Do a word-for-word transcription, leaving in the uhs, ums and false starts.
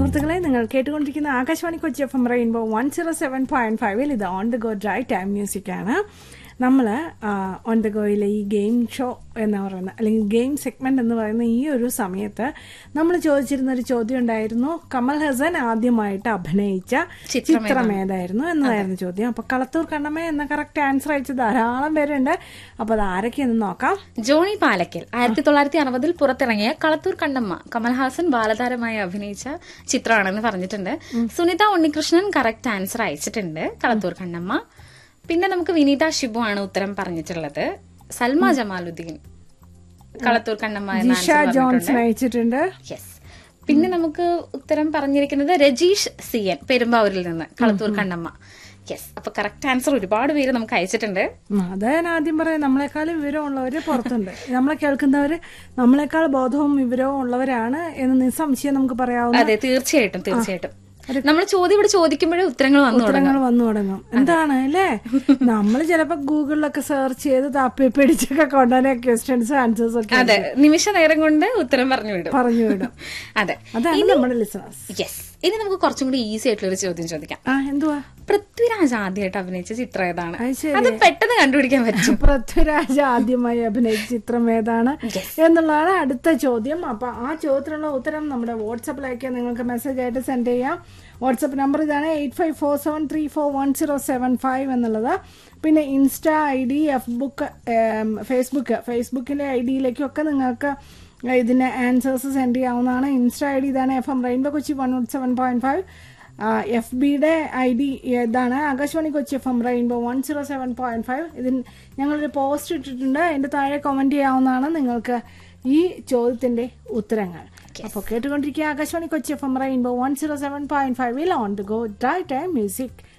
സുഹൃത്തുക്കളെ, നിങ്ങൾ കേട്ടുകൊണ്ടിരിക്കുന്ന Akashvani Kochi F M rainbow one zero seven point ഫൈവിൽ ഇത് on the go dry time music ആണ്. നമ്മൾ ഓൺ ദ ഗോയിലെ ഈ ഗെയിം ഷോ എന്ന് പറയുന്ന അല്ലെങ്കിൽ ഗെയിം സെഗ്മെന്റ് എന്ന് പറയുന്ന ഈ ഒരു സമയത്ത് നമ്മൾ ചോദിച്ചിരുന്ന ഒരു ചോദ്യം ഉണ്ടായിരുന്നു, കമൽ ഹസൻ ആദ്യമായിട്ട് അഭിനയിച്ച ചിത്രം ഏതായിരുന്നു എന്നതായിരുന്നു ചോദ്യം. അപ്പൊ കളത്തൂർ കണ്ണമ്മ എന്ന കറക്റ്റ് ആൻസർ അയച്ച ധാരാളം പേരുണ്ട്. അപ്പൊ അത് ആരൊക്കെയെന്ന് നോക്കാം. ജോണി പാലക്കൽ ആയിരത്തി തൊള്ളായിരത്തി അറുപതിൽ പുറത്തിറങ്ങിയ കളത്തൂർ കണ്ണമ്മ കമൽഹാസൻ ബാലതാരമായി അഭിനയിച്ച ചിത്രമാണെന്ന് പറഞ്ഞിട്ടുണ്ട്. സുനിത ഉണ്ണികൃഷ്ണൻ കറക്റ്റ് ആൻസർ അയച്ചിട്ടുണ്ട്, കളത്തൂർ കണ്ണമ്മ. പിന്നെ നമുക്ക് വിനീത ഷിബു ആണ് ഉത്തരം പറഞ്ഞിട്ടുള്ളത്. സൽമ ജമാലുദ്ദീൻ കളത്തൂർ കണ്ണമ്മ അയച്ചിട്ടുണ്ട്. യെസ്. പിന്നെ നമുക്ക് ഉത്തരം പറഞ്ഞിരിക്കുന്നത് രജീഷ് സി എൻ പെരുമ്പാവൂരിൽ നിന്ന് കളത്തൂർ കണ്ണമ്മ. യെസ്. അപ്പൊ കറക്റ്റ് ആൻസർ ഒരുപാട് പേര് നമുക്ക് അയച്ചിട്ടുണ്ട്. അത് ഞാൻ ആദ്യം പറയാം, നമ്മളെക്കാൾ വിവരമുള്ളവര് പുറത്തുണ്ട്. നമ്മളെ കേൾക്കുന്നവര് നമ്മളെക്കാൾ ബോധവും വിവരവും ഉള്ളവരാണ് എന്ന് നിസ്സംശയം നമുക്ക് പറയാവുന്ന. അതെ, തീർച്ചയായിട്ടും തീർച്ചയായിട്ടും. നമ്മൾ ചോദ്യം ഇവിടെ ചോദിക്കുമ്പോഴേ ഉത്തരങ്ങൾ വന്നു ഉത്തരങ്ങൾ വന്നു തുടങ്ങും. എന്താണ് അല്ലേ, നമ്മൾ ചിലപ്പോ ഗൂഗിളിലൊക്കെ സെർച്ച് ചെയ്ത് തപ്പി പിടിച്ചൊക്കെ കൊണ്ടുവന്ന ക്വസ്റ്റ്യൻസ് ആൻസേഴ്സ് ഒക്കെ അതെ നിമിഷ നേരം കൊണ്ട് ഉത്തരം പറഞ്ഞു വിടും പറഞ്ഞു വിടും അതെ, അതാണ് നമ്മുടെ ലിസണേഴ്സ്. യെസ്. ഇനി നമുക്ക് കുറച്ചും കൂടി ഈസി ആയിട്ടുള്ള ഒരു ചോദ്യം ചോദിക്കാം. എന്തുവാ? പൃഥ്വിരാജ് ആദ്യമായിട്ട് അഭിനയിച്ച ചിത്രം ഏതാണ്? അത് പെട്ടെന്ന് കണ്ടുപിടിക്കാൻ പറ്റും. പൃഥ്വിരാജ് ആദ്യമായി അഭിനയിച്ച ചിത്രം ഏതാണ് എന്നുള്ളതാണ് അടുത്ത ചോദ്യം. അപ്പൊ ആ ചോദ്യത്തിനുള്ള ഉത്തരം നമ്മുടെ വാട്സാപ്പിലേക്ക് നിങ്ങൾക്ക് മെസ്സേജ് ആയിട്ട് സെൻഡ് ചെയ്യാം. വാട്സാപ്പ് നമ്പർ ഇതാണ് eight five four seven three four one zero seven five എന്നുള്ളത്. പിന്നെ insta I D, F book, Facebook ഫേസ്ബുക്കിന്റെ I ഡിയിലേക്കൊക്കെ നിങ്ങൾക്ക് ഇതിന്റെ ആൻസേഴ്സ് സെൻഡ് ചെയ്യാവുന്നതാണ്. ഇൻസ്റ്റ ഐ ഡി ഇതാണ്, F M rainbow Kochi one not seven point five. F ബിയുടെ I D ഇതാണ്, Akashvani Kochi F M rainbow one zero seven point five. ഇതിന് ഞങ്ങളൊരു post ഇട്ടിട്ടുണ്ട്, അതിന്റെ താഴെ കമന്റ് ചെയ്യാവുന്നതാണ് നിങ്ങൾക്ക് ഈ ചോദ്യത്തിന്റെ ഉത്തരങ്ങൾ. അപ്പോൾ കേട്ടുകൊണ്ടിരിക്കുക Akashvani Kochi F M rainbow one zero seven point ഫൈവിൽ on the go dry time music.